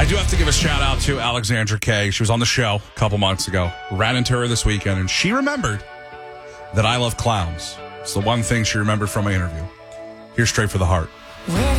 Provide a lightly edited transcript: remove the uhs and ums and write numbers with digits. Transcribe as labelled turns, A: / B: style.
A: I do have to give a shout out to Alexandra Kay. She was on the show a couple months ago. Ran into her this weekend, and she remembered that I love clowns. It's the one thing she remembered from my interview. Here's Straight for the Heart.